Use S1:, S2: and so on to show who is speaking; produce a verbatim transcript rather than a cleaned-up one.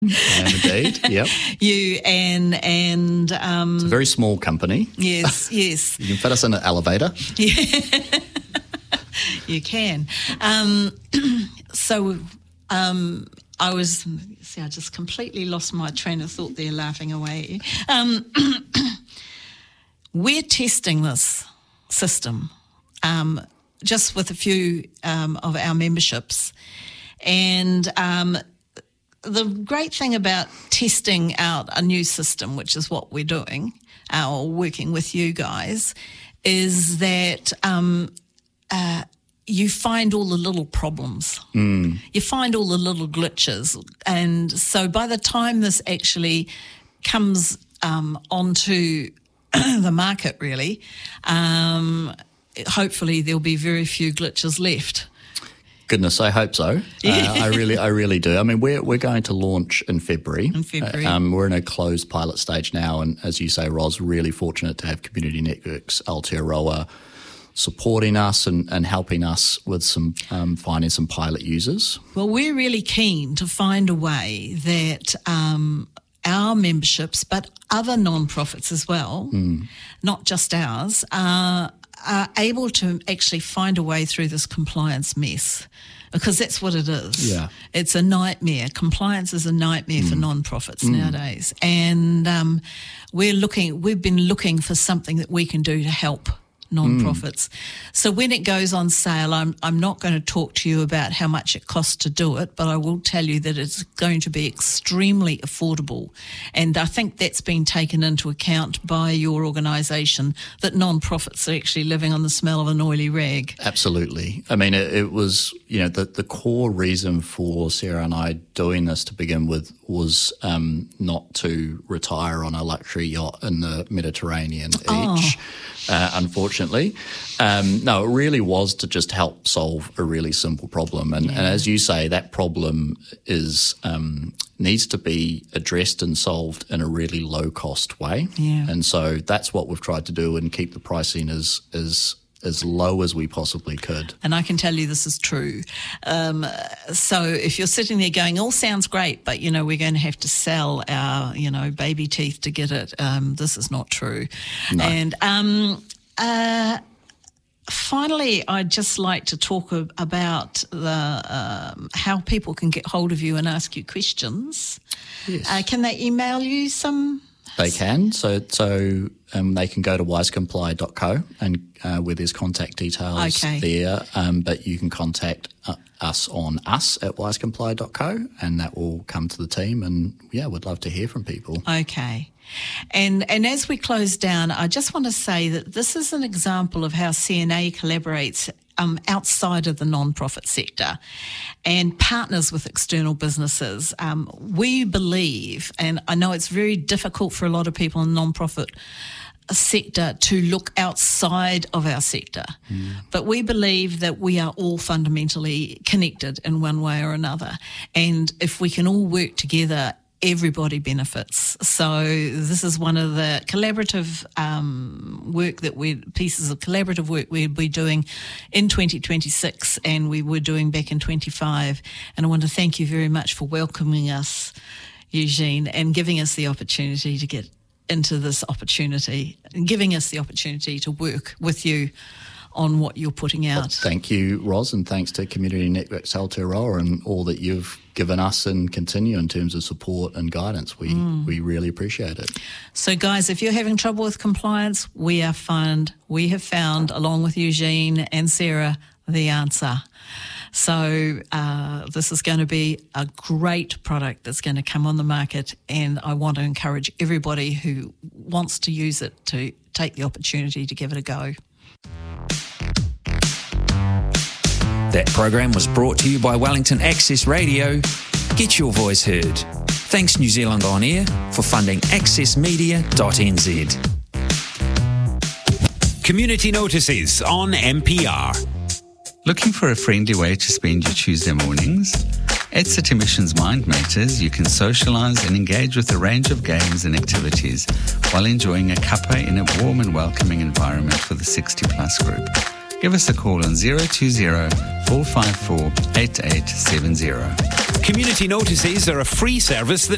S1: I am indeed, yep.
S2: You and, and... Um,
S1: it's a very small company.
S2: Yes, yes.
S1: You can fit us in an elevator.
S2: Yeah. You can. Um, so um, I was... See, I just completely lost my train of thought there, laughing away. Um, we're testing this system um, just with a few um, of our memberships. And... Um, The great thing about testing out a new system, which is what we're doing, uh, or working with you guys, is that um, uh, you find all the little problems.
S1: Mm.
S2: You find all the little glitches. And so by the time this actually comes um, onto the market, really, um, hopefully there'll be very few glitches left.
S1: Goodness, I hope so. Uh, I really, I really do. I mean, we're we're going to launch in February.
S2: In February,
S1: uh, um, we're in a closed pilot stage now, and as you say, Ros, really fortunate to have Community Networks Aotearoa supporting us and, and helping us with some um, finding some pilot users.
S2: Well, we're really keen to find a way that um, our memberships, but other non-profits as well, mm. not just ours, uh, are able to actually find a way through this compliance mess, because that's what it is.
S1: Yeah.
S2: It's a nightmare. Compliance is a nightmare mm. for non-profits mm. nowadays. And um, we're looking, we've been looking for something that we can do to help non-profits. Mm. So when it goes on sale, I'm I'm not going to talk to you about how much it costs to do it, but I will tell you that it's going to be extremely affordable. And I think that's been taken into account by your organisation, that non-profits are actually living on the smell of an oily rag.
S1: Absolutely. I mean, it, it was, you know, the, the core reason for Sarah and I doing this to begin with was um, not to retire on a luxury yacht in the Mediterranean
S2: Oh.
S1: each. Uh, unfortunately. Um, no, it really was to just help solve a really simple problem. And,
S2: yeah.
S1: and as you say, that problem is um, needs to be addressed and solved in a really low-cost way.
S2: Yeah.
S1: And so that's what we've tried to do, and keep the pricing as as as low as we possibly could.
S2: And I can tell you this is true. Um, so if you're sitting there going, all sounds great, but, you know, we're going to have to sell our, you know, baby teeth to get it, um, this is not true.
S1: No.
S2: And um, uh, finally, I'd just like to talk about the um, how people can get hold of you and ask you questions.
S1: Yes.
S2: Uh, can they email you some?
S1: They can. So so um, they can go to wise comply dot co, and uh, where there's contact details
S2: okay.
S1: there. Um, but you can contact uh, us on us at wise comply dot co, and that will come to the team. And yeah, we'd love to hear from people.
S2: Okay. And and as we close down, I just want to say that this is an example of how C N A collaborates um, outside of the non-profit sector and partners with external businesses. Um, we believe, and I know it's very difficult for a lot of people in the non-profit sector to look outside of our sector, mm. but we believe that we are all fundamentally connected in one way or another. And if we can all work together, everybody benefits. So this is one of the collaborative um, work that we pieces of collaborative work we'll be doing in twenty twenty-six, and we were doing back in twenty-five. And I want to thank you very much for welcoming us, Eugene, and giving us the opportunity to get into this opportunity and giving us the opportunity to work with you on what you're putting out.
S1: Well, thank you, Ros, and thanks to Community Networks Aotearoa and all that you've given us and continue in terms of support and guidance. We mm. we really appreciate it.
S2: So, guys, if you're having trouble with compliance, we are found, we have found, along with Eugene and Sarah, the answer. So uh, this is going to be a great product that's going to come on the market, and I want to encourage everybody who wants to use it to take the opportunity to give it a go.
S3: That program was brought to you by Wellington Access Radio. Get your voice heard. Thanks New Zealand On Air for funding access media dot n z.
S4: Community notices on M P R.
S5: Looking for a friendly way to spend your Tuesday mornings? At City Mission's Mind Matters, you can socialise and engage with a range of games and activities while enjoying a cuppa in a warm and welcoming environment for the sixty plus group. Give us a call on zero two zero, four five four, eight eight seven zero.
S4: Community notices are a free service that